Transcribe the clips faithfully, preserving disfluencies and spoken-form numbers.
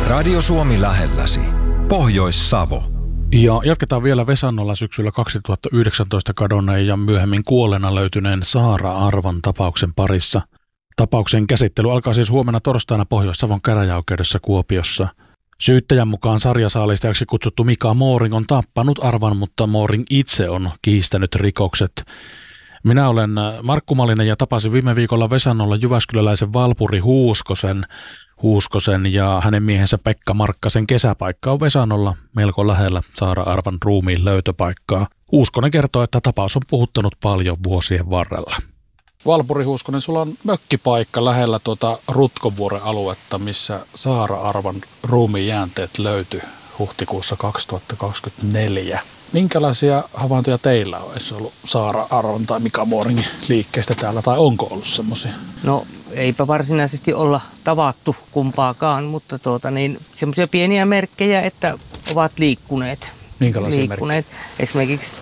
Radio Suomi lähelläsi. Pohjois-Savo. Ja jatketaan vielä Vesannolla syksyllä kaksituhattayhdeksäntoista kadonneen ja myöhemmin kuolleena löytyneen Saara Arvan tapauksen parissa. Tapauksen käsittely alkaa siis huomenna torstaina Pohjois-Savon käräjäoikeudessa Kuopiossa. Syyttäjän mukaan sarjasaalistajaksi kutsuttu Mika Mooring on tappanut Arvan, mutta Mooring itse on kiistänyt rikokset. Minä olen Markku Malinen ja tapasin viime viikolla Vesannolla jyväskyläläisen Valpuri Huuskosen. Huuskosen ja hänen miehensä Pekka Markkasen kesäpaikka on Vesannolla melko lähellä Saara Arvan ruumiin löytöpaikkaa. Huuskonen kertoo, että tapaus on puhuttanut paljon vuosien varrella. Valpuri Huuskonen, sulla on mökkipaikka lähellä tuota Rutkovuoren aluetta, missä Saara Arvan ruumiin jäänteet löytyi huhtikuussa kaksituhattakaksikymmentäneljä. Minkälaisia havaintoja teillä olisi ollut Saara Arvan tai Mika Mooringin liikkeestä täällä, tai onko ollut semmoisia? No eipä varsinaisesti olla tavattu kumpaakaan, mutta tuota, niin, semmoisia pieniä merkkejä, että ovat liikkuneet. Minkälaisia liikkuneet. Merkkejä? Esimerkiksi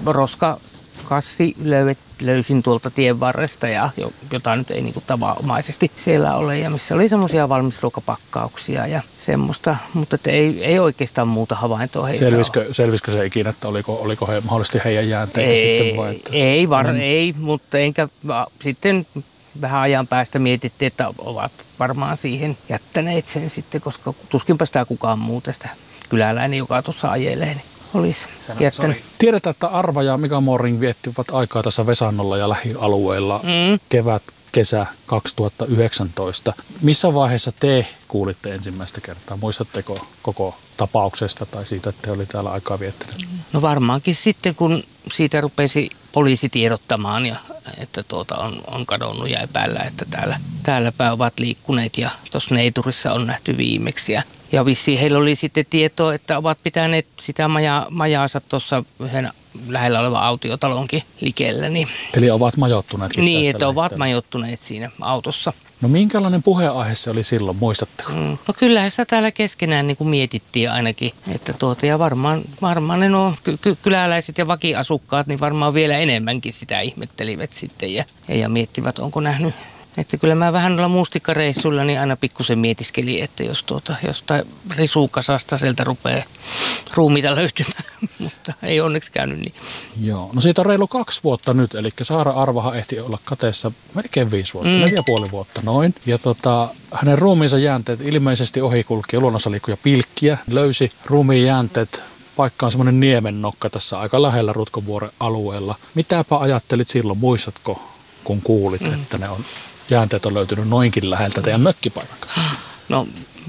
roskakassi löydät, löysin tuolta tien varresta, ja jota nyt ei niin kuin tavanomaisesti siellä ole, ja missä oli semmoisia valmisruokapakkauksia ja semmoista, mutta ei, ei oikeastaan muuta havaintoa heistä selviskö, selviskö se ikinä, että oliko, oliko he mahdollisesti heidän jäänteitä ei, sitten vai? Että ei, var, en... ei, mutta enkä sitten vähän ajan päästä mietittiin, että ovat varmaan siihen jättäneet sen sitten, koska tuskinpä sitä kukaan muu tästä kyläläinen, joka tuossa ajelee, niin olisi jättänyt. Tiedetään, että Arva ja Mika Mooring viettivät aikaa tässä Vesannolla ja lähialueilla mm. kevät, kesä kaksituhattayhdeksäntoista. Missä vaiheessa te kuulitte ensimmäistä kertaa? Muistatteko koko tapauksesta tai siitä, että te oli täällä aikaa viettänyt? No varmaankin sitten, kun siitä rupesi poliisi tiedottamaan, ja että tuota on, on kadonnut ja epäillä, että täällä, täälläpä ovat liikkuneet ja tuossa Neiturissa on nähty viimeksi. Ja, ja vissiin heillä oli sitten tietoa, että ovat pitäneet sitä maja, majaansa tuossa yhden lähellä olevan autiotalonkin likellä. Niin, eli ovat majoittuneetkin niin, tässä että ovat lähistöllä. majoittuneet siinä autossa. No minkälainen puheenaihe se oli silloin, muistatteko? Mm. No kyllähän sitä täällä keskenään niin kuin mietittiin ainakin, että tuota, ja varmaan, varmaan ne nuo ky- ky- kyläläiset ja vakiasukkaat niin varmaan vielä enemmänkin sitä ihmettelivät sitten ja, ja miettivät, onko nähnyt. Että kyllä mä vähän noilla mustikkareissuilla niin aina pikkusen mietiskelin, että jos tuota, jostain risukasasta sieltä rupeaa ruumiita löytymään, mutta ei onneksi käynyt niin. Joo, no siitä on reilu kaksi vuotta nyt, eli Saara Arvahan ehti olla kateessa melkein viisi vuotta, mm. neljä ja puoli vuotta noin. Ja tota, hänen ruumiinsa jäänteet ilmeisesti ohikulki luonnossa liikkuja pilkkiä, löysi ruumiin jäänteet. Paikka on semmoinen niemennokka tässä aika lähellä Rutkovuoren alueella. Mitäpä ajattelit silloin, muistatko, kun kuulit, mm. että ne on jäänteet on löytynyt noinkin läheltä teidän mökkipaikan? No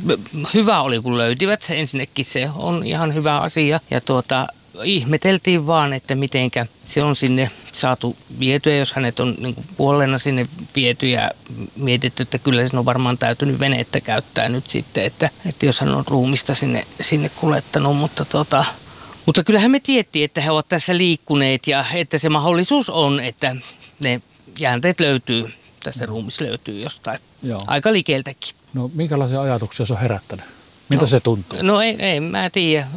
hyvä oli, kun löytivät. Ensinnäkin se on ihan hyvä asia. Ja tuota, ihmeteltiin vaan, että mitenkä se on sinne saatu vietyä, jos hänet on niin kuin puolena sinne viety ja mietitty, että kyllä se on varmaan täytynyt venettä käyttää nyt sitten, että, että jos hän on ruumista sinne, sinne kuljettanut, mutta tota, mutta kyllähän me tiedettiin, että he ovat tässä liikkuneet ja että se mahdollisuus on, että ne jäänteet löytyy, tästä ruumis löytyy jostain. Joo. Aika likeltäkin. No minkälaisia ajatuksia se on herättänyt? Mitä no, se tuntuu? No ei, ei mä tiedä.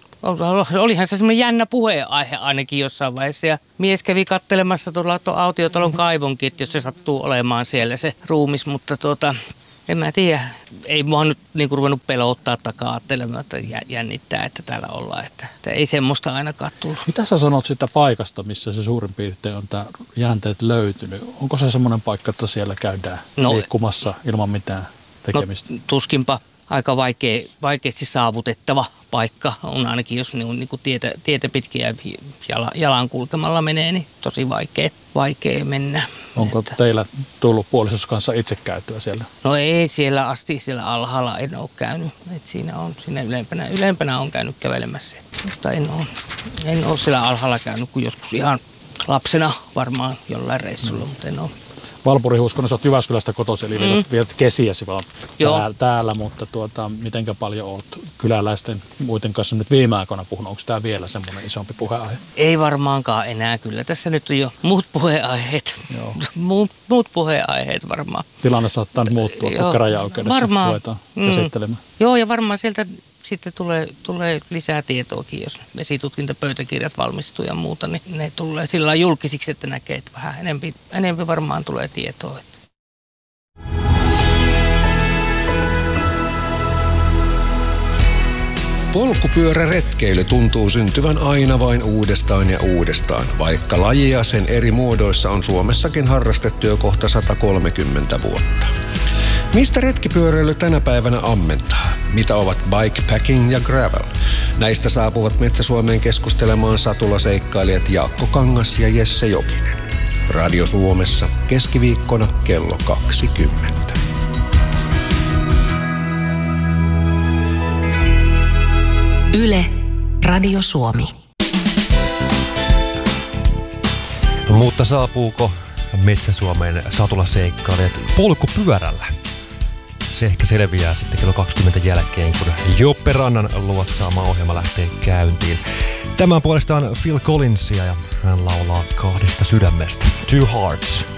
Olihan se semmoinen jännä puheenaihe ainakin jossain vaiheessa. Ja mies kävi kattelemassa tuolla autiotalon kaivonkin, että jos se sattuu olemaan siellä se ruumis. Mutta tuota, en mä tiedä. Ei mua nyt niinku ruvennut pelottaa takaa ajattelemaan, että jännittää, että täällä ollaan. Että, että ei semmoista ainakaan tullut. Mitä sä sanot sitä paikasta, missä se suurin piirtein on tämä jäänteet löytynyt? Onko se semmoinen paikka, että siellä käydään no, liikkumassa ilman mitään tekemistä? No, tuskinpa. Aika vaikea, vaikeasti saavutettava paikka on ainakin, jos niin, niin kuin tietä, tietä pitkin ja jala, jalan kulkemalla menee, niin tosi vaikea, vaikea mennä. Onko että teillä tullut puolisos kanssa itse käytyä siellä? No ei siellä asti, siellä alhaalla en ole käynyt. Et siinä on, siinä ylempänä, ylempänä on käynyt kävelemässä, mutta en ole, en ole siellä alhaalla käynyt, kuin joskus ihan lapsena varmaan jollain reissulla, mm. mutta en ole. Valpuri Huuskonen, sä oot Jyväskylästä kotosi, eli mm. vietät kesiäsi vaan täällä, täällä, mutta tuota, mitenkä paljon oot kyläläisten muiden kanssa nyt viime aikoina puhunut? Onko tämä vielä semmoinen isompi puheenaihe? Ei varmaankaan enää, kyllä. Tässä nyt on jo muut puheenaiheet. muut, muut puheenaiheet varmaan. Tilanne saattaa nyt muuttua, kun käräjäoikeudessa ruvetaan mm. käsittelemään. Joo, ja varmaan sieltä sitten tulee, tulee lisää tietoakin, jos esitutkintapöytäkirjat valmistuu ja muuta, niin ne tulee sillä lailla julkisiksi, että näkee, että vähän enempi, enempi varmaan tulee tietoa. Polkupyöräretkeily tuntuu syntyvän aina vain uudestaan ja uudestaan, vaikka lajia sen eri muodoissa on Suomessakin harrastettu jo kohta sata kolmekymmentä vuotta. Mistä retkipyöräily tänä päivänä ammentaa? Mitä ovat bikepacking ja gravel? Näistä saapuvat Metsä-Suomeen keskustelemaan satulaseikkailijat Jaakko Kangas ja Jesse Jokinen. Radio Suomessa keskiviikkona kello kaksikymmentä. Yle, Radio Suomi. Mutta saapuuko Metsä-Suomeen satulaseikkailijat polkupyörällä? Se ehkä selviää sitten kello kaksikymmentä jälkeen, kun Joppe Rannan luotsaama ohjelma lähtee käyntiin. Tämän puolestaan Phil Collinsia ja hän laulaa Kahdesta sydämestä. Two Hearts.